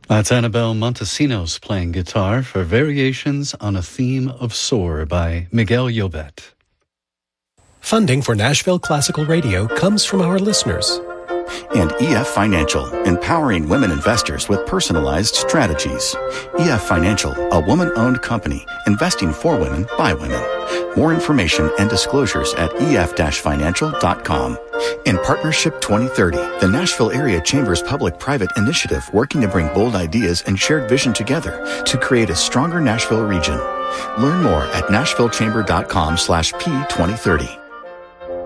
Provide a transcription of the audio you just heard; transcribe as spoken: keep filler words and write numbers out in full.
That's Annabelle Montesinos playing guitar for Variations on a Theme of Soar by Miguel Llobet. Funding for Nashville Classical Radio comes from our listeners. And E F Financial, empowering women investors with personalized strategies. E F Financial, a woman-owned company, investing for women by women. More information and disclosures at E F financial dot com. In Partnership twenty thirty, the Nashville Area Chamber's public-private initiative working to bring bold ideas and shared vision together to create a stronger Nashville region. Learn more at nashvillechamber dot com slash P twenty thirty.